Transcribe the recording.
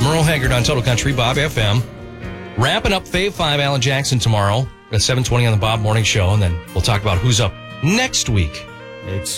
Merle Haggard on Total Country, Bob FM. Wrapping up Fave 5, Alan Jackson tomorrow at 7:20 on the Bob Morning Show, and then we'll talk about who's up next week. It's